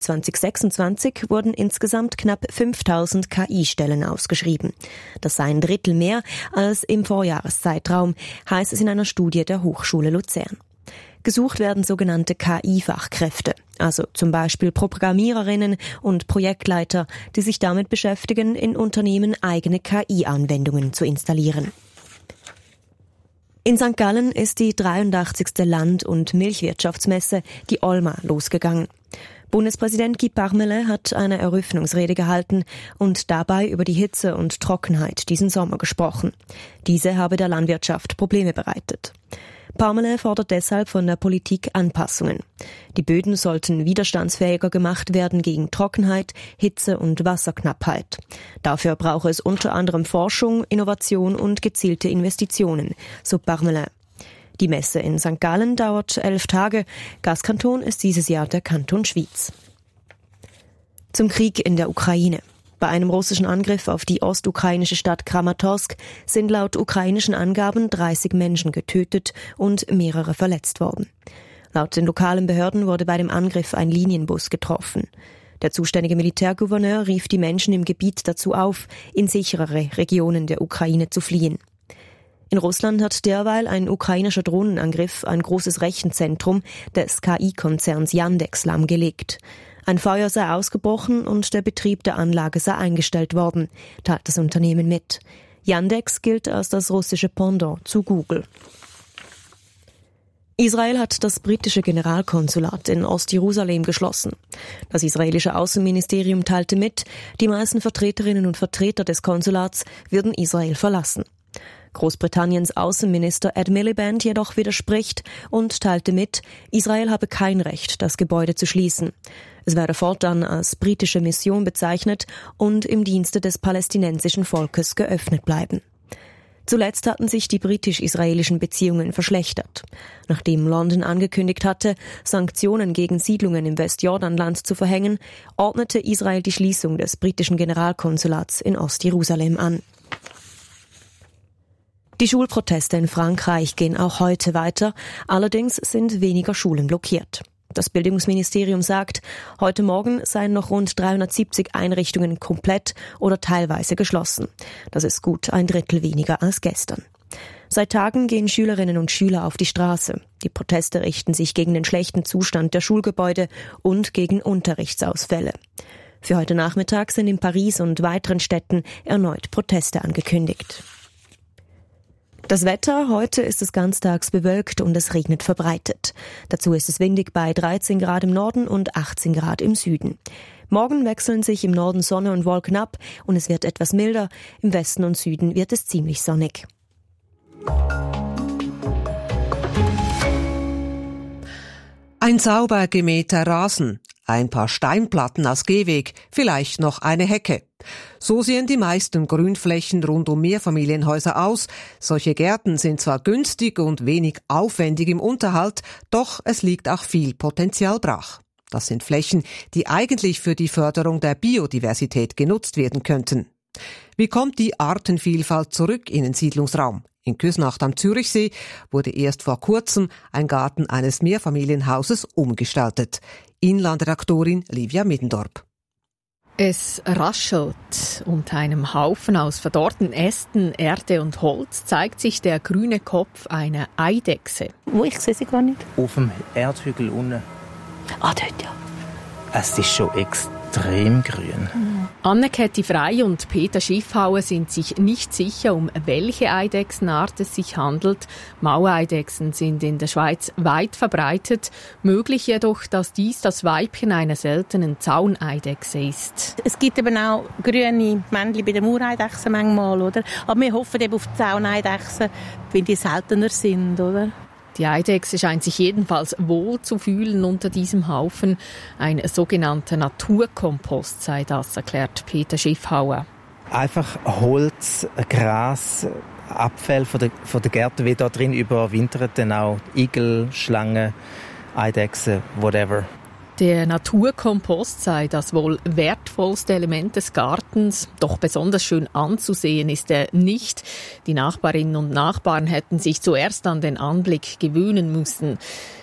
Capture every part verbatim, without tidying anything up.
zwanzig sechsundzwanzig wurden insgesamt knapp fünftausend K I-Stellen ausgeschrieben. Das sei ein Drittel mehr als im Vorjahreszeitraum, heißt es in einer Studie der Hochschule Luzern. Gesucht werden sogenannte K I-Fachkräfte, also zum Beispiel Programmiererinnen und Projektleiter, die sich damit beschäftigen, in Unternehmen eigene K I-Anwendungen zu installieren. In Sankt Gallen ist die dreiundachtzigste Land- und Milchwirtschaftsmesse, die Olma, losgegangen. Bundespräsident Guy Parmelin hat eine Eröffnungsrede gehalten und dabei über die Hitze und Trockenheit diesen Sommer gesprochen. Diese habe der Landwirtschaft Probleme bereitet. Parmelin fordert deshalb von der Politik Anpassungen. Die Böden sollten widerstandsfähiger gemacht werden gegen Trockenheit, Hitze und Wasserknappheit. Dafür brauche es unter anderem Forschung, Innovation und gezielte Investitionen, so Parmelin. Die Messe in Sankt Gallen dauert elf Tage. Gastkanton ist dieses Jahr der Kanton Schwyz. Zum Krieg in der Ukraine. Bei einem russischen Angriff auf die ostukrainische Stadt Kramatorsk sind laut ukrainischen Angaben dreißig Menschen getötet und mehrere verletzt worden. Laut den lokalen Behörden wurde bei dem Angriff ein Linienbus getroffen. Der zuständige Militärgouverneur rief die Menschen im Gebiet dazu auf, in sicherere Regionen der Ukraine zu fliehen. In Russland hat derweil ein ukrainischer Drohnenangriff ein großes Rechenzentrum des K I-Konzerns Yandex lahmgelegt. Ein Feuer sei ausgebrochen und der Betrieb der Anlage sei eingestellt worden, teilt das Unternehmen mit. Yandex gilt als das russische Pendant zu Google. Israel hat das britische Generalkonsulat in Ostjerusalem geschlossen. Das israelische Außenministerium teilte mit, die meisten Vertreterinnen und Vertreter des Konsulats würden Israel verlassen. Großbritanniens Außenminister Ed Miliband jedoch widerspricht und teilte mit, Israel habe kein Recht, das Gebäude zu schließen. Es werde fortan als britische Mission bezeichnet und im Dienste des palästinensischen Volkes geöffnet bleiben. Zuletzt hatten sich die britisch-israelischen Beziehungen verschlechtert. Nachdem London angekündigt hatte, Sanktionen gegen Siedlungen im Westjordanland zu verhängen, ordnete Israel die Schließung des britischen Generalkonsulats in Ostjerusalem an. Die Schulproteste in Frankreich gehen auch heute weiter, allerdings sind weniger Schulen blockiert. Das Bildungsministerium sagt, heute Morgen seien noch rund dreihundertsiebzig Einrichtungen komplett oder teilweise geschlossen. Das ist gut ein Drittel weniger als gestern. Seit Tagen gehen Schülerinnen und Schüler auf die Straße. Die Proteste richten sich gegen den schlechten Zustand der Schulgebäude und gegen Unterrichtsausfälle. Für heute Nachmittag sind in Paris und weiteren Städten erneut Proteste angekündigt. Das Wetter, heute ist es ganztags bewölkt und es regnet verbreitet. Dazu ist es windig bei dreizehn Grad im Norden und achtzehn Grad im Süden. Morgen wechseln sich im Norden Sonne und Wolken ab und es wird etwas milder. Im Westen und Süden wird es ziemlich sonnig. Ein sauber gemähter Rasen, ein paar Steinplatten als Gehweg, vielleicht noch eine Hecke. So sehen die meisten Grünflächen rund um Mehrfamilienhäuser aus. Solche Gärten sind zwar günstig und wenig aufwendig im Unterhalt, doch es liegt auch viel Potenzial brach. Das sind Flächen, die eigentlich für die Förderung der Biodiversität genutzt werden könnten. Wie kommt die Artenvielfalt zurück in den Siedlungsraum? In Küsnacht am Zürichsee wurde erst vor kurzem ein Garten eines Mehrfamilienhauses umgestaltet. Inlandredaktorin Livia Middendorp. Es raschelt. Unter einem Haufen aus verdorrten Ästen, Erde und Holz zeigt sich der grüne Kopf einer Eidechse. Wo? Ich sehe sie gar nicht. Auf dem Erdhügel unten. Ah, dort, ja. Es ist schon extrem grün. Mhm. Anne-Käthi Frey und Peter Schiffhauer sind sich nicht sicher, um welche Eidechsenart es sich handelt. Mauereidechsen sind in der Schweiz weit verbreitet. Möglich jedoch, dass dies das Weibchen einer seltenen Zauneidechse ist. Es gibt eben auch grüne Männchen bei den Mauereidechsen manchmal, oder? Aber wir hoffen eben auf die Zauneidechsen, wenn die seltener sind, oder? Die Eidechse scheint sich jedenfalls wohl zu fühlen unter diesem Haufen. Ein sogenannter Naturkompost sei das, erklärt Peter Schiffhauer. Einfach Holz, Gras, Abfälle von der, von der Gärten, wie da drin überwintert, dann auch Igel, Schlangen, Eidechsen, whatever. Der Naturkompost sei das wohl wertvollste Element des Gartens, doch besonders schön anzusehen ist er nicht. Die Nachbarinnen und Nachbarn hätten sich zuerst an den Anblick gewöhnen müssen.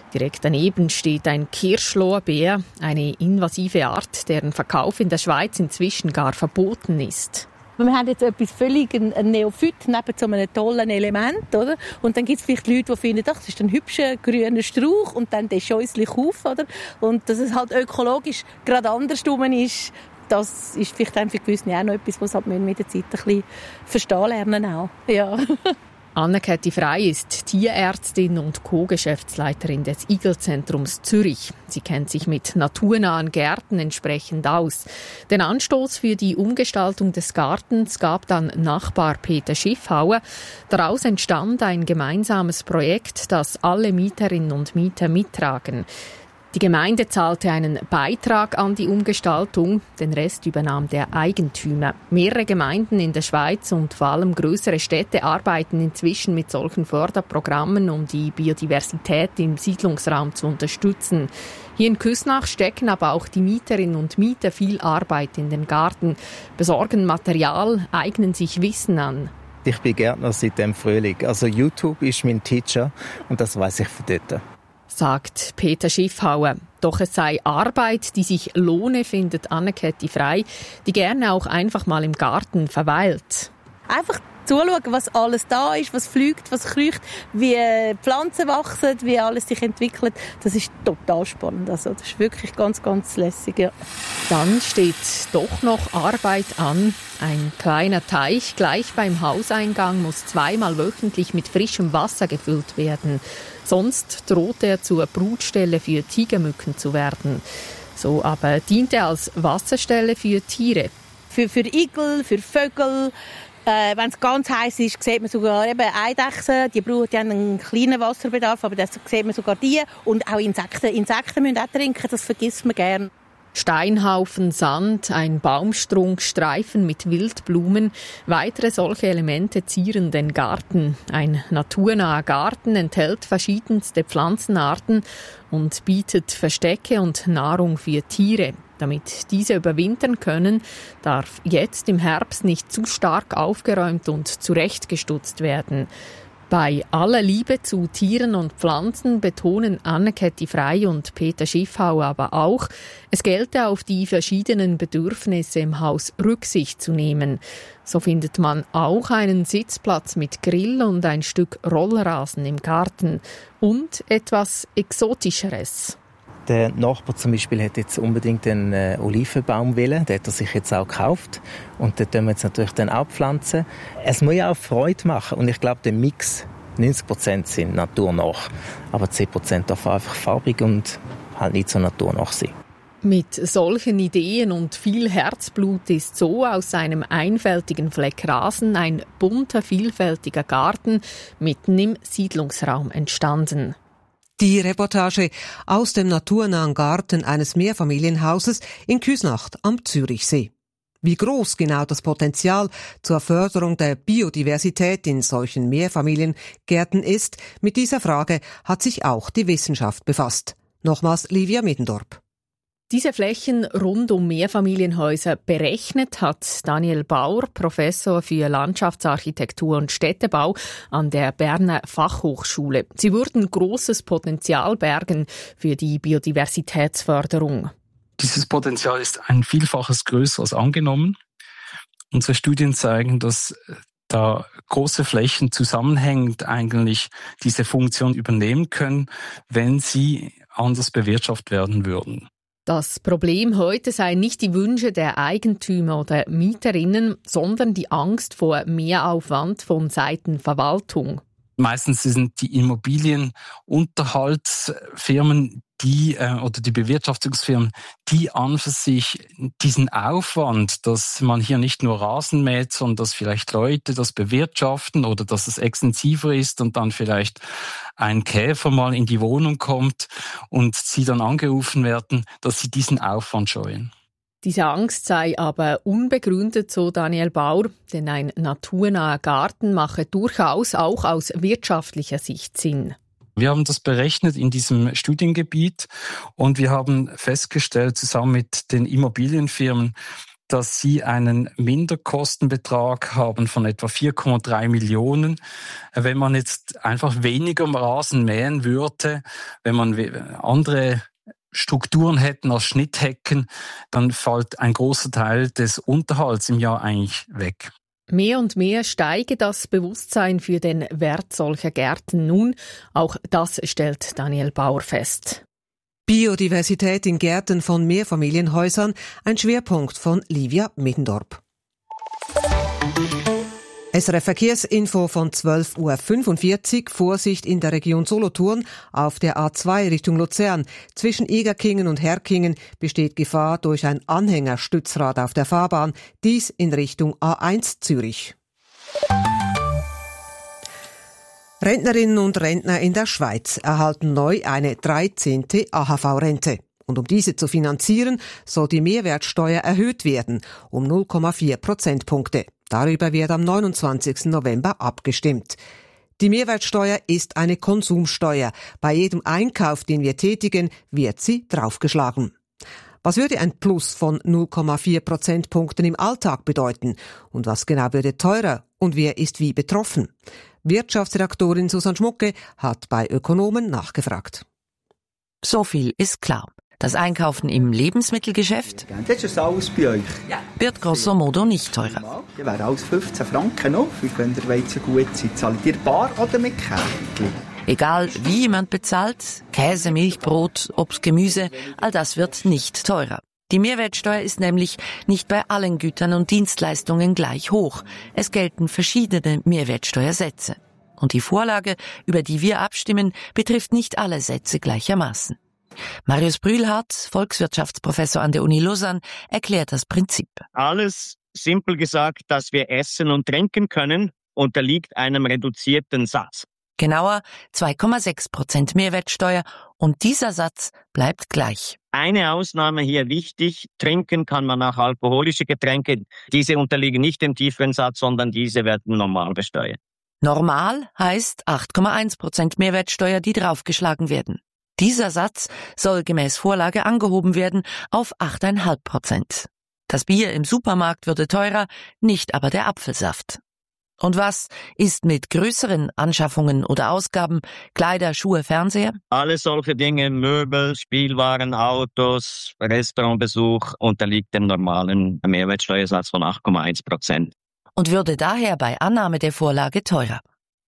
Direkt daneben steht ein Kirschlorbeer, eine invasive Art, deren Verkauf in der Schweiz inzwischen gar verboten ist. Wir haben jetzt etwas völlig ein Neophyt neben so einem tollen Element, oder? Und dann gibt es vielleicht Leute, die finden, ach, das ist ein hübscher grüner Strauch und dann der scheußlich auf, oder? Und dass es halt ökologisch gerade andersrum ist, das ist vielleicht für gewisse auch noch etwas, was halt mit der Zeit ein bisschen verstehen lernen auch. Ja. Anne-Käthi Frey ist Tierärztin und Co-Geschäftsleiterin des Igel-Zentrums Zürich. Sie kennt sich mit naturnahen Gärten entsprechend aus. Den Anstoß für die Umgestaltung des Gartens gab dann Nachbar Peter Schiffhauer. Daraus entstand ein gemeinsames Projekt, das alle Mieterinnen und Mieter mittragen. Die Gemeinde zahlte einen Beitrag an die Umgestaltung, den Rest übernahm der Eigentümer. Mehrere Gemeinden in der Schweiz und vor allem grössere Städte arbeiten inzwischen mit solchen Förderprogrammen, um die Biodiversität im Siedlungsraum zu unterstützen. Hier in Küsnach stecken aber auch die Mieterinnen und Mieter viel Arbeit in den Garten, besorgen Material, eignen sich Wissen an. Ich bin Gärtner seit dem Frühling. Also YouTube ist mein Teacher und das weiss ich von dort. Sagt Peter Schiffhauer. Doch es sei Arbeit, die sich lohne, findet Anne-Käthi Frey, die gerne auch einfach mal im Garten verweilt. Einfach zuschauen, was alles da ist, was fliegt, was kriecht, wie Pflanzen wachsen, wie alles sich entwickelt. Das ist total spannend. Also, das ist wirklich ganz, ganz lässig. Ja. Dann steht doch noch Arbeit an. Ein kleiner Teich gleich beim Hauseingang muss zweimal wöchentlich mit frischem Wasser gefüllt werden. Sonst droht er zur Brutstelle für Tigermücken zu werden. So aber dient er als Wasserstelle für Tiere. Für, für Igel, für Vögel. Äh, wenn es ganz heiß ist, sieht man sogar eben Eidechsen. Die, brauchen, die haben einen kleinen Wasserbedarf, aber das sieht man sogar die. Und auch Insekten. Insekten müssen auch trinken, das vergisst man gern. Steinhaufen, Sand, ein Baumstrunk, Streifen mit Wildblumen. Weitere solche Elemente zieren den Garten. Ein naturnaher Garten enthält verschiedenste Pflanzenarten und bietet Verstecke und Nahrung für Tiere. Damit diese überwintern können, darf jetzt im Herbst nicht zu stark aufgeräumt und zurechtgestutzt werden. Bei aller Liebe zu Tieren und Pflanzen betonen Anne-Käthi Frey und Peter Schiffhauer aber auch, es gelte auf die verschiedenen Bedürfnisse im Haus Rücksicht zu nehmen. So findet man auch einen Sitzplatz mit Grill und ein Stück Rollrasen im Garten und etwas Exotischeres. Der Nachbar zum Beispiel hat jetzt unbedingt einen äh, Olivenbaum wollen. Den hat er sich jetzt auch gekauft. Und den tun wir jetzt natürlich dann auch pflanzen. Es muss ja auch Freude machen. Und ich glaube, der Mix, neunzig Prozent sind naturnah. Aber zehn Prozent darf einfach farbig und halt nicht so naturnah sein. Mit solchen Ideen und viel Herzblut ist so aus einem einfältigen Fleck Rasen ein bunter, vielfältiger Garten mitten im Siedlungsraum entstanden. Die Reportage aus dem naturnahen Garten eines Mehrfamilienhauses in Küsnacht am Zürichsee. Wie groß genau das Potenzial zur Förderung der Biodiversität in solchen Mehrfamiliengärten ist, mit dieser Frage hat sich auch die Wissenschaft befasst. Nochmals Livia Middendorp. Diese Flächen rund um Mehrfamilienhäuser berechnet hat Daniel Bauer, Professor für Landschaftsarchitektur und Städtebau an der Berner Fachhochschule. Sie würden großes Potenzial bergen für die Biodiversitätsförderung. Dieses Potenzial ist ein Vielfaches größer als angenommen. Unsere Studien zeigen, dass da große Flächen zusammenhängend eigentlich diese Funktion übernehmen können, wenn sie anders bewirtschaftet werden würden. Das Problem heute seien nicht die Wünsche der Eigentümer oder Mieterinnen, sondern die Angst vor Mehraufwand von Seiten Verwaltung. Meistens sind die Immobilienunterhaltsfirmen, die äh, oder die Bewirtschaftungsfirmen, die an für sich diesen Aufwand, dass man hier nicht nur Rasen mäht, sondern dass vielleicht Leute das bewirtschaften oder dass es extensiver ist und dann vielleicht ein Käfer mal in die Wohnung kommt und sie dann angerufen werden, dass sie diesen Aufwand scheuen. Diese Angst sei aber unbegründet, so Daniel Bauer, denn ein naturnaher Garten mache durchaus auch aus wirtschaftlicher Sicht Sinn. Wir haben das berechnet in diesem Studiengebiet und wir haben festgestellt, zusammen mit den Immobilienfirmen, dass sie einen Minderkostenbetrag haben von etwa vier Komma drei Millionen. Wenn man jetzt einfach weniger Rasen mähen würde, wenn man andere Strukturen hätten als Schnitthecken, dann fällt ein großer Teil des Unterhalts im Jahr eigentlich weg. Mehr und mehr steige das Bewusstsein für den Wert solcher Gärten nun. Auch das stellt Daniel Bauer fest. Biodiversität in Gärten von Mehrfamilienhäusern, ein Schwerpunkt von Livia Middendorp. S R F Verkehrsinfo von zwölf Uhr fünfundvierzig. Vorsicht in der Region Solothurn auf der A zwei Richtung Luzern. Zwischen Egerkingen und Herkingen besteht Gefahr durch ein Anhängerstützrad auf der Fahrbahn. Dies in Richtung A eins Zürich. Rentnerinnen und Rentner in der Schweiz erhalten neu eine dreizehnte A H V-Rente. Und um diese zu finanzieren, soll die Mehrwertsteuer erhöht werden, um null Komma vier Prozentpunkte. Darüber wird am neunundzwanzigsten November abgestimmt. Die Mehrwertsteuer ist eine Konsumsteuer. Bei jedem Einkauf, den wir tätigen, wird sie draufgeschlagen. Was würde ein Plus von null Komma vier Prozentpunkten im Alltag bedeuten? Und was genau würde teurer? Und wer ist wie betroffen? Wirtschaftsredaktorin Susanne Schmucke hat bei Ökonomen nachgefragt. So viel ist klar. Das Einkaufen im Lebensmittelgeschäft das ist alles bei euch. wird grosso modo nicht teurer. Die wären alles fünfzehn Franken noch, wenn der Weizen gut sind. Zahlt ihr bar oder mit Kärtchen? Egal wie jemand bezahlt, Käse, Milch, Brot, Obst, Gemüse, all das wird nicht teurer. Die Mehrwertsteuer ist nämlich nicht bei allen Gütern und Dienstleistungen gleich hoch. Es gelten verschiedene Mehrwertsteuersätze. Und die Vorlage, über die wir abstimmen, betrifft nicht alle Sätze gleichermaßen. Marius Brühlhardt, Volkswirtschaftsprofessor an der Uni Lausanne, erklärt das Prinzip. Alles, simpel gesagt, dass wir essen und trinken können, unterliegt einem reduzierten Satz. Genauer zwei Komma sechs Prozent Mehrwertsteuer und dieser Satz bleibt gleich. Eine Ausnahme hier wichtig, trinken kann man auch alkoholische Getränke. Diese unterliegen nicht dem tieferen Satz, sondern diese werden normal besteuert. Normal heißt acht Komma eins Prozent Mehrwertsteuer, die draufgeschlagen werden. Dieser Satz soll gemäß Vorlage angehoben werden auf acht Komma fünf Prozent. Das Bier im Supermarkt würde teurer, nicht aber der Apfelsaft. Und was ist mit größeren Anschaffungen oder Ausgaben, Kleider, Schuhe, Fernseher? Alle solche Dinge, Möbel, Spielwaren, Autos, Restaurantbesuch unterliegt dem normalen Mehrwertsteuersatz von acht Komma eins Prozent. Und würde daher bei Annahme der Vorlage teurer.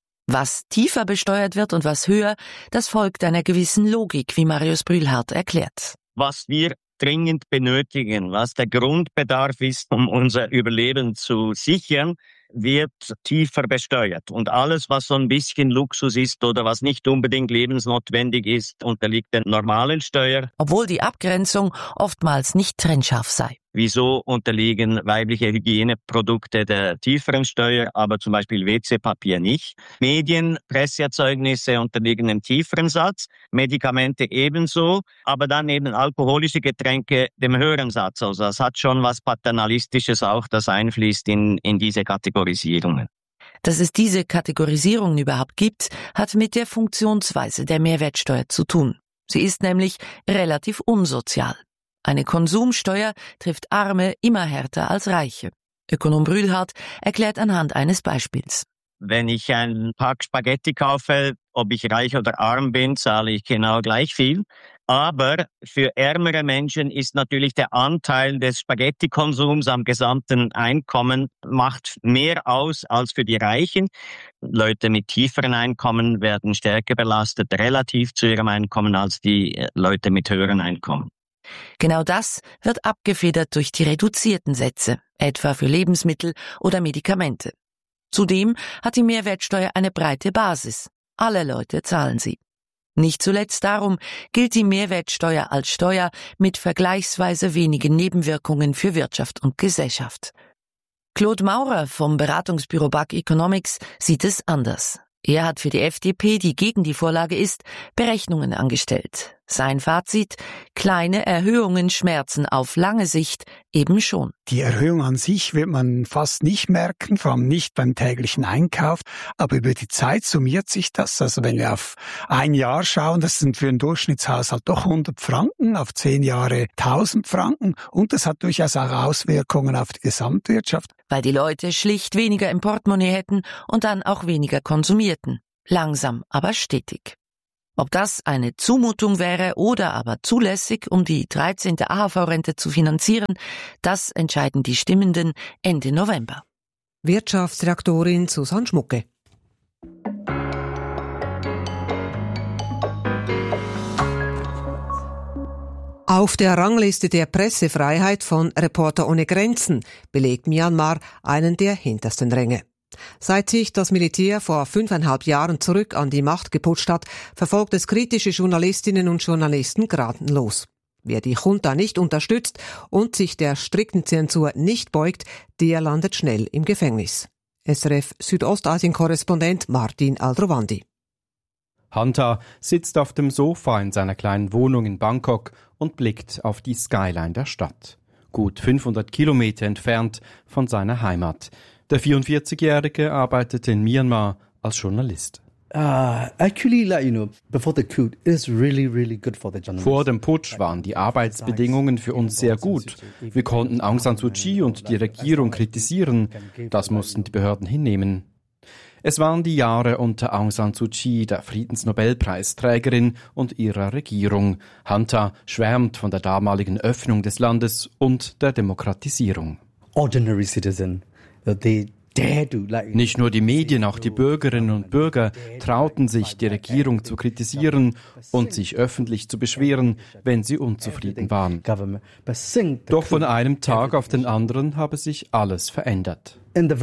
Was tiefer besteuert wird und was höher, das folgt einer gewissen Logik, wie Marius Brühlhardt erklärt. Was wir dringend benötigen, was der Grundbedarf ist, um unser Überleben zu sichern, wird tiefer besteuert. Und alles, was so ein bisschen Luxus ist oder was nicht unbedingt lebensnotwendig ist, unterliegt der normalen Steuer. Obwohl die Abgrenzung oftmals nicht trennscharf sei. Wieso unterliegen weibliche Hygieneprodukte der tieferen Steuer, aber zum Beispiel W C-Papier nicht? Medien, Presseerzeugnisse unterliegen dem tieferen Satz, Medikamente ebenso, aber dann eben alkoholische Getränke dem höheren Satz. Also das hat schon was Paternalistisches auch, das einfließt in, in diese Kategorisierungen. Dass es diese Kategorisierungen überhaupt gibt, hat mit der Funktionsweise der Mehrwertsteuer zu tun. Sie ist nämlich relativ unsozial. Eine Konsumsteuer trifft Arme immer härter als Reiche. Ökonom Brühlhardt erklärt anhand eines Beispiels. Wenn ich einen Pack Spaghetti kaufe, ob ich reich oder arm bin, zahle ich genau gleich viel. Aber für ärmere Menschen ist natürlich der Anteil des Spaghetti-Konsums am gesamten Einkommen macht mehr aus als für die Reichen. Leute mit tieferen Einkommen werden stärker belastet relativ zu ihrem Einkommen als die Leute mit höheren Einkommen. Genau das wird abgefedert durch die reduzierten Sätze, etwa für Lebensmittel oder Medikamente. Zudem hat die Mehrwertsteuer eine breite Basis. Alle Leute zahlen sie. Nicht zuletzt darum gilt die Mehrwertsteuer als Steuer mit vergleichsweise wenigen Nebenwirkungen für Wirtschaft und Gesellschaft. Claude Maurer vom Beratungsbüro B A K Economics sieht es anders. Er hat für die F D P, die gegen die Vorlage ist, Berechnungen angestellt. Sein Fazit: Kleine Erhöhungen schmerzen auf lange Sicht eben schon. Die Erhöhung an sich wird man fast nicht merken, vor allem nicht beim täglichen Einkauf. Aber über die Zeit summiert sich das. Also wenn wir auf ein Jahr schauen, das sind für einen Durchschnittshaushalt doch hundert Franken, auf zehn Jahre tausend Franken. Und das hat durchaus auch Auswirkungen auf die Gesamtwirtschaft. Weil die Leute schlicht weniger im Portemonnaie hätten und dann auch weniger konsumierten. Langsam, aber stetig. Ob das eine Zumutung wäre oder aber zulässig, um die dreizehnte A H V-Rente zu finanzieren, das entscheiden die Stimmenden Ende November. Wirtschaftsredaktorin Susanne Schmucke. Auf der Rangliste der Pressefreiheit von Reporter ohne Grenzen belegt Myanmar einen der hintersten Ränge. Seit sich das Militär vor fünfeinhalb Jahren zurück an die Macht geputscht hat, verfolgt es kritische Journalistinnen und Journalisten gnadenlos. Wer die Junta nicht unterstützt und sich der strikten Zensur nicht beugt, der landet schnell im Gefängnis. S R F Südostasien-Korrespondent Martin Aldrovandi. Hanta sitzt auf dem Sofa in seiner kleinen Wohnung in Bangkok und blickt auf die Skyline der Stadt. Gut fünfhundert Kilometer entfernt von seiner Heimat. Der vierundvierzigjährige arbeitete in Myanmar als Journalist. Uh, actually, like, you know, before the coup, it's really, really good for the journalists. Vor dem Putsch waren die Arbeitsbedingungen für uns sehr gut. Wir konnten Aung San Suu Kyi und die Regierung kritisieren. Das mussten die Behörden hinnehmen. Es waren die Jahre unter Aung San Suu Kyi, der Friedensnobelpreisträgerin, und ihrer Regierung. Hanta schwärmt von der damaligen Öffnung des Landes und der Demokratisierung. Ordinary citizen. Nicht nur die Medien, auch die Bürgerinnen und Bürger trauten sich, die Regierung zu kritisieren und sich öffentlich zu beschweren, wenn sie unzufrieden waren. Doch von einem Tag auf den anderen habe sich alles verändert.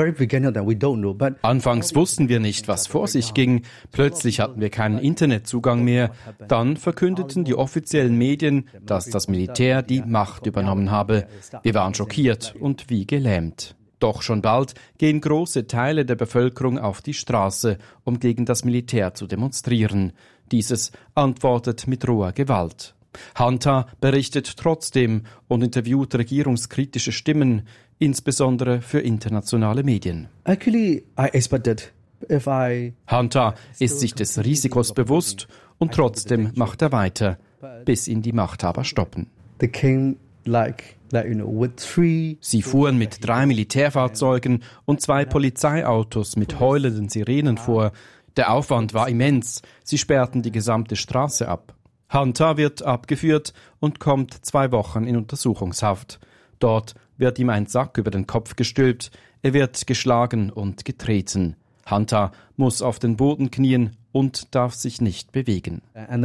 Anfangs wussten wir nicht, was vor sich ging. Plötzlich hatten wir keinen Internetzugang mehr. Dann verkündeten die offiziellen Medien, dass das Militär die Macht übernommen habe. Wir waren schockiert und wie gelähmt. Doch schon bald gehen große Teile der Bevölkerung auf die Straße, um gegen das Militär zu demonstrieren. Dieses antwortet mit roher Gewalt. Hanta berichtet trotzdem und interviewt regierungskritische Stimmen, insbesondere für internationale Medien. Actually, I expected if I Hanta ist sich des Risikos bewusst und trotzdem macht er weiter, bis ihn die Machthaber stoppen. The king like Sie fuhren mit drei Militärfahrzeugen und zwei Polizeiautos mit heulenden Sirenen vor. Der Aufwand war immens. Sie sperrten die gesamte Straße ab. Hanta wird abgeführt und kommt zwei Wochen in Untersuchungshaft. Dort wird ihm ein Sack über den Kopf gestülpt. Er wird geschlagen und getreten. Hanta muss auf den Boden knien und darf sich nicht bewegen.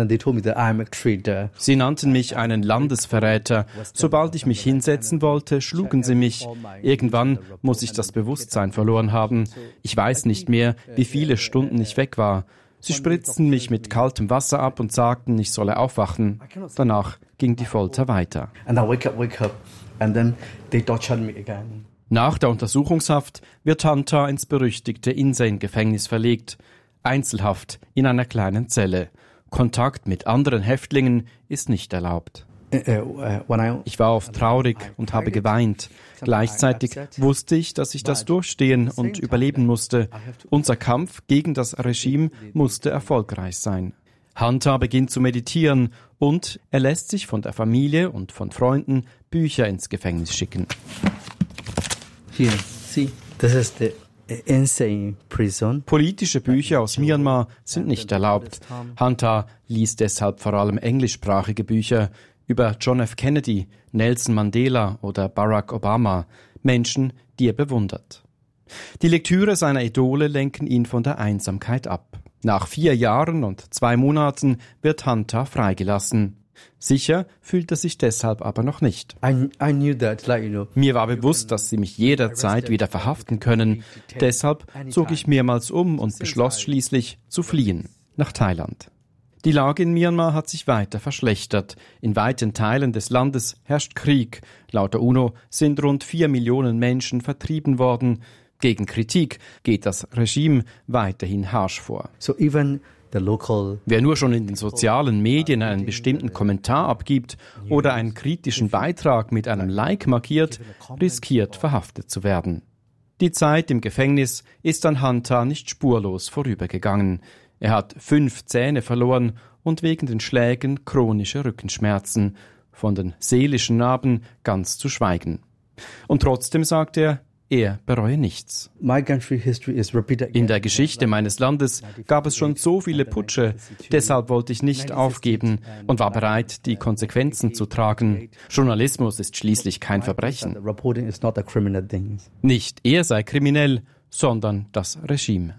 Sie nannten mich einen Landesverräter. Sobald ich mich hinsetzen wollte, schlugen sie mich. Irgendwann muss ich das Bewusstsein verloren haben. Ich weiß nicht mehr, wie viele Stunden ich weg war. Sie spritzten mich mit kaltem Wasser ab und sagten, ich solle aufwachen. Danach ging die Folter weiter. Nach der Untersuchungshaft wird Hanta ins berüchtigte Insein-Gefängnis verlegt. Einzelhaft in einer kleinen Zelle. Kontakt mit anderen Häftlingen ist nicht erlaubt. Ich war oft traurig und habe geweint. Gleichzeitig wusste ich, dass ich das durchstehen und überleben musste. Unser Kampf gegen das Regime musste erfolgreich sein. Hanta beginnt zu meditieren und er lässt sich von der Familie und von Freunden Bücher ins Gefängnis schicken. Here, see, this is the insane prison. Politische Bücher aus Myanmar sind nicht erlaubt. Hanta liest deshalb vor allem englischsprachige Bücher über John F. Kennedy, Nelson Mandela oder Barack Obama, Menschen, die er bewundert. Die Lektüre seiner Idole lenken ihn von der Einsamkeit ab. Nach vier Jahren und zwei Monaten wird Hanta freigelassen. Sicher fühlt er sich deshalb aber noch nicht. I, I knew that, like, you know. Mir war bewusst, dass sie mich jederzeit wieder verhaften können. Deshalb zog ich mehrmals um und beschloss schließlich zu fliehen nach Thailand. Die Lage in Myanmar hat sich weiter verschlechtert. In weiten Teilen des Landes herrscht Krieg. Laut der UNO sind rund vier Millionen Menschen vertrieben worden. Gegen Kritik geht das Regime weiterhin harsch vor. So even Wer nur schon in den sozialen Medien einen bestimmten Kommentar abgibt oder einen kritischen Beitrag mit einem Like markiert, riskiert, verhaftet zu werden. Die Zeit im Gefängnis ist an Hunter nicht spurlos vorübergegangen. Er hat fünf Zähne verloren und wegen den Schlägen chronische Rückenschmerzen, von den seelischen Narben ganz zu schweigen. Und trotzdem sagt er, er bereue nichts. In der Geschichte meines Landes gab es schon so viele Putsche, deshalb wollte ich nicht aufgeben und war bereit, die Konsequenzen zu tragen. Journalismus ist schließlich kein Verbrechen. Nicht er sei kriminell, sondern das Regime.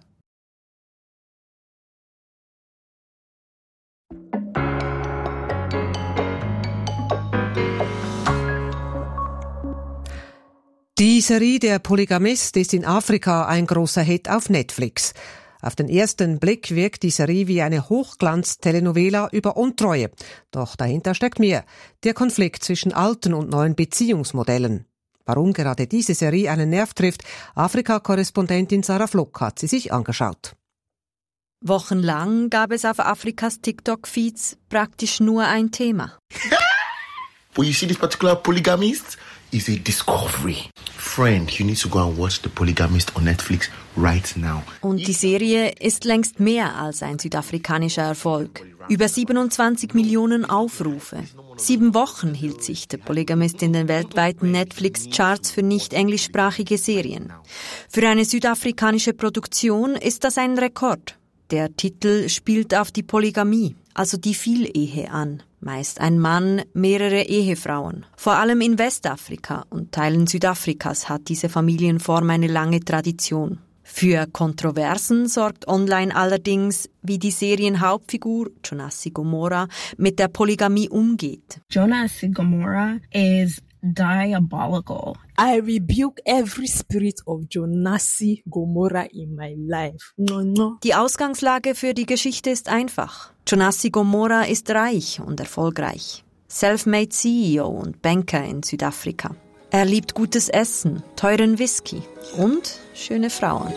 Die Serie Der Polygamist ist in Afrika ein großer Hit auf Netflix. Auf den ersten Blick wirkt die Serie wie eine Hochglanz-Telenovela über Untreue. Doch dahinter steckt mehr: der Konflikt zwischen alten und neuen Beziehungsmodellen. Warum gerade diese Serie einen Nerv trifft, Afrika-Korrespondentin Sarah Fluck hat sie sich angeschaut. Wochenlang gab es auf Afrikas TikTok-Feeds praktisch nur ein Thema. When you see this particular polygamist, it's a discovery. Friend, you need to go and watch The Polygamist on Netflix right now. Und die Serie ist längst mehr als ein südafrikanischer Erfolg. Über siebenundzwanzig Millionen Aufrufe. Sieben Wochen hielt sich The Polygamist in den weltweiten Netflix-Charts für nicht englischsprachige Serien. Für eine südafrikanische Produktion ist das ein Rekord. Der Titel spielt auf die Polygamie, also die Vielehe an. Meist ein Mann, mehrere Ehefrauen. Vor allem in Westafrika und Teilen Südafrikas hat diese Familienform eine lange Tradition. Für Kontroversen sorgt online allerdings, wie die Serienhauptfigur Jonassi Gomora mit der Polygamie umgeht. Jonassi Gomora is diabolical. I rebuke every spirit of Jonassi Gomora in my life. No, no. Die Ausgangslage für die Geschichte ist einfach. Jonassi Gomora ist reich und erfolgreich. Self-made C E O und Banker in Südafrika. Er liebt gutes Essen, teuren Whisky und schöne Frauen.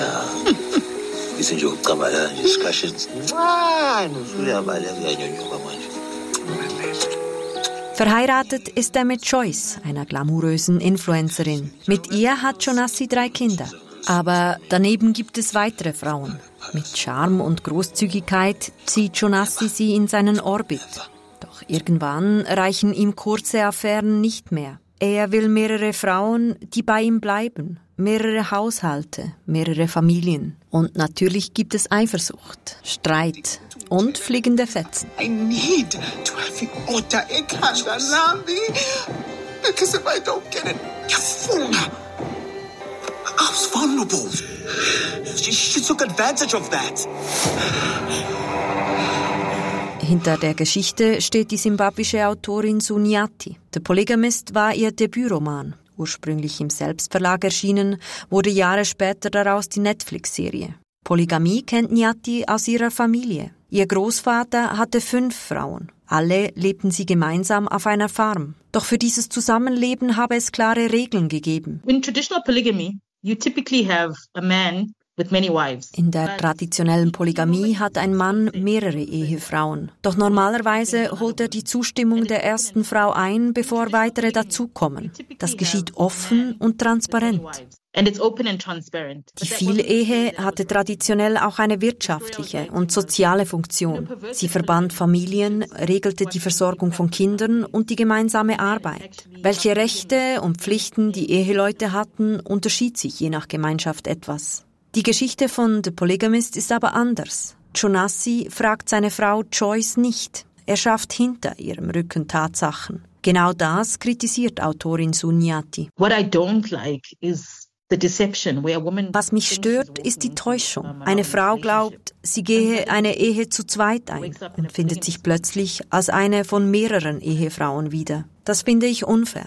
Verheiratet ist er mit Joyce, einer glamourösen Influencerin. Mit ihr hat Jonassi drei Kinder. Aber daneben gibt es weitere Frauen. Mit Charme und Großzügigkeit zieht Jonassi sie in seinen Orbit. Doch irgendwann reichen ihm kurze Affären nicht mehr. Er will mehrere Frauen, die bei ihm bleiben. Mehrere Haushalte, mehrere Familien. Und natürlich gibt es Eifersucht, Streit und fliegende Fetzen. I need to have the order in Kashanambi. Because if I don't get it, Yafuna. I was vulnerable. She, she took advantage of that. Hinter der Geschichte steht die simbabwische Autorin Sunyati. The Polygamist war ihr Debütroman. Ursprünglich im Selbstverlag erschienen, wurde Jahre später daraus die Netflix-Serie. Polygamie kennt Nyati aus ihrer Familie. Ihr Großvater hatte fünf Frauen. Alle lebten sie gemeinsam auf einer Farm. Doch für dieses Zusammenleben habe es klare Regeln gegeben. In traditional polygamy, you typically have a man with many wives. In der traditionellen Polygamie hat ein Mann mehrere Ehefrauen. Doch normalerweise holt er die Zustimmung der ersten Frau ein, bevor weitere dazukommen. Das geschieht offen und transparent. Die Vielehe hatte traditionell auch eine wirtschaftliche und soziale Funktion. Sie verband Familien, regelte die Versorgung von Kindern und die gemeinsame Arbeit. Welche Rechte und Pflichten die Eheleute hatten, unterschied sich je nach Gemeinschaft etwas. Die Geschichte von The Polygamist ist aber anders. Jonassi fragt seine Frau Joyce nicht. Er schafft hinter ihrem Rücken Tatsachen. Genau das kritisiert Autorin Sunyati. What I don't like is Was mich stört, ist die Täuschung. Eine Frau glaubt, sie gehe eine Ehe zu zweit ein und findet sich plötzlich als eine von mehreren Ehefrauen wieder. Das finde ich unfair.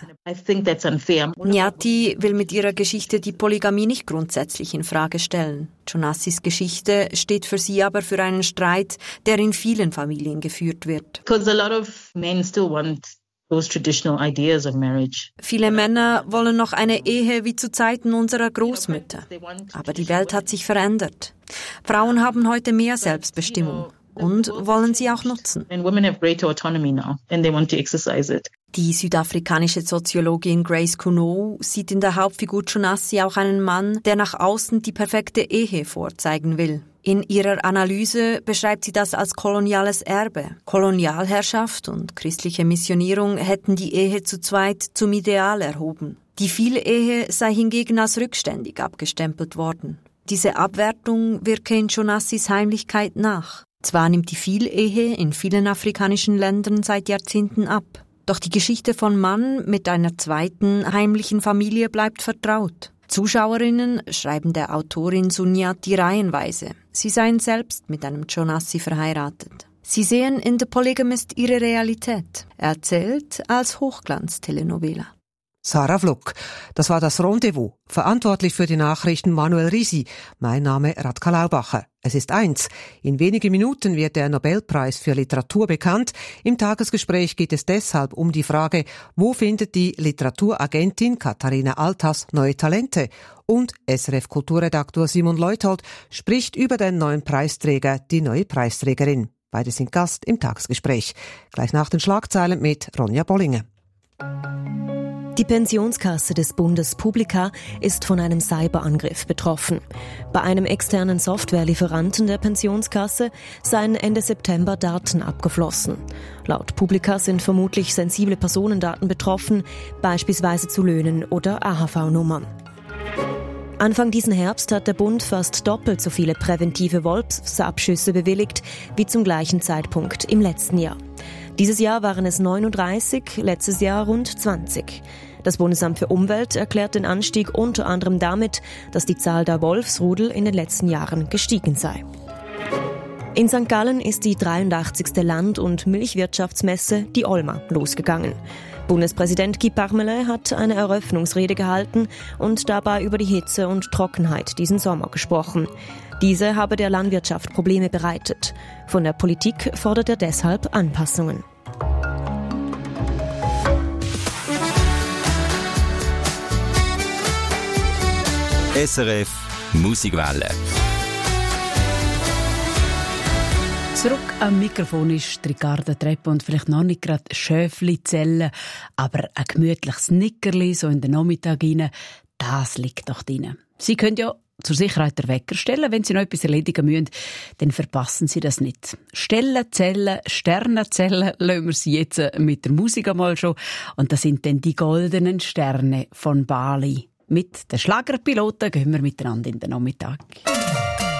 Nyati will mit ihrer Geschichte die Polygamie nicht grundsätzlich in Frage stellen. Jonassis Geschichte steht für sie aber für einen Streit, der in vielen Familien geführt wird. Because a lot of men still want those traditional ideas of marriage. Viele Männer wollen noch eine Ehe wie zu Zeiten unserer Großmütter. Aber die Welt hat sich verändert. Frauen haben heute mehr Selbstbestimmung und wollen sie auch nutzen. And women have greater autonomy now and they want to exercise it. Die südafrikanische Soziologin Grace Kuno sieht in der Hauptfigur Jonassi auch einen Mann, der nach außen die perfekte Ehe vorzeigen will. In ihrer Analyse beschreibt sie das als koloniales Erbe. Kolonialherrschaft und christliche Missionierung hätten die Ehe zu zweit zum Ideal erhoben. Die Vielehe sei hingegen als rückständig abgestempelt worden. Diese Abwertung wirke in Jonassis Heimlichkeit nach. Zwar nimmt die Vielehe in vielen afrikanischen Ländern seit Jahrzehnten ab. Doch die Geschichte von Mann mit einer zweiten heimlichen Familie bleibt vertraut. Zuschauerinnen schreiben der Autorin Sunyati reihenweise. Sie seien selbst mit einem Jonassi verheiratet. Sie sehen in The Polygamist ihre Realität, erzählt als Hochglanz-Telenovela. Sarah Vluk. Das war das Rendezvous. Verantwortlich für die Nachrichten Manuel Risi. Mein Name Radka Laubacher. Es ist eins. In wenigen Minuten wird der Nobelpreis für Literatur bekannt. Im Tagesgespräch geht es deshalb um die Frage, wo findet die Literaturagentin Katharina Althaus neue Talente? Und S R F-Kulturredaktor Simon Leuthold spricht über den neuen Preisträger, die neue Preisträgerin. Beide sind Gast im Tagesgespräch. Gleich nach den Schlagzeilen mit Ronja Bollinger. Die Pensionskasse des Bundes Publica ist von einem Cyberangriff betroffen. Bei einem externen Softwarelieferanten der Pensionskasse seien Ende September Daten abgeflossen. Laut Publica sind vermutlich sensible Personendaten betroffen, beispielsweise zu Löhnen oder A H V-Nummern. Anfang diesen Herbst hat der Bund fast doppelt so viele präventive Wolfsabschüsse bewilligt wie zum gleichen Zeitpunkt im letzten Jahr. Dieses Jahr waren es neununddreißig, letztes Jahr rund zwanzig. Das Bundesamt für Umwelt erklärt den Anstieg unter anderem damit, dass die Zahl der Wolfsrudel in den letzten Jahren gestiegen sei. In Sankt Gallen ist die dreiundachtzigste Land- und Milchwirtschaftsmesse, die Olma, losgegangen. Bundespräsident Guy Parmelin hat eine Eröffnungsrede gehalten und dabei über die Hitze und Trockenheit diesen Sommer gesprochen. Diese habe der Landwirtschaft Probleme bereitet. Von der Politik fordert er deshalb Anpassungen. S R F Musikwelle. Zurück am Mikrofon ist Ricarda Treppe und vielleicht noch nicht gerade Schöfli-Zellen, aber ein gemütliches Nickerli so in den Nachmittag rein, das liegt doch drin. Sie können ja zur Sicherheit den Wecker stellen. Wenn Sie noch etwas erledigen müssen, dann verpassen Sie das nicht. Stellenzellen, Sternenzellen, lassen wir Sie jetzt mit der Musik einmal schon. Und das sind dann die goldenen Sterne von Bali. Mit den Schlagerpiloten gehen wir miteinander in den Nachmittag.